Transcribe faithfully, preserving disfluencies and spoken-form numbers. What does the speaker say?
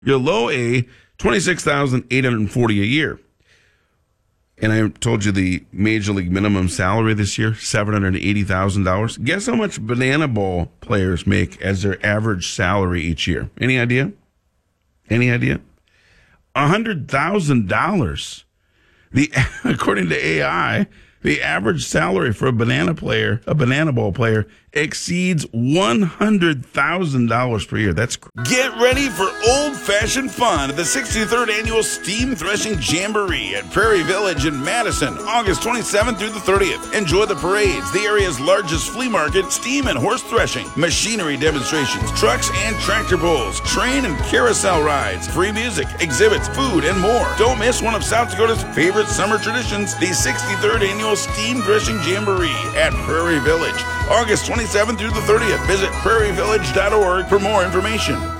Your low A, twenty-six thousand eight hundred forty dollars a year. And I told you the major league minimum salary this year, seven hundred eighty thousand dollars. Guess how much banana ball players make as their average salary each year? Any idea? Any idea? one hundred thousand dollars. The according to A I, the average salary for a banana player, a banana ball player, exceeds one hundred thousand dollars per year. That's cr- Get ready for old-fashioned fun at the sixty-third Annual Steam Threshing Jamboree at Prairie Village in Madison, August twenty-seventh through the thirtieth. Enjoy the parades, the area's largest flea market, steam and horse threshing, machinery demonstrations, trucks and tractor pulls, train and carousel rides, free music, exhibits, food, and more. Don't miss one of South Dakota's favorite summer traditions, the sixty-third Annual Steam Threshing Jamboree at Prairie Village, August twenty-seventh through the thirtieth. Visit prairie village dot org for more information.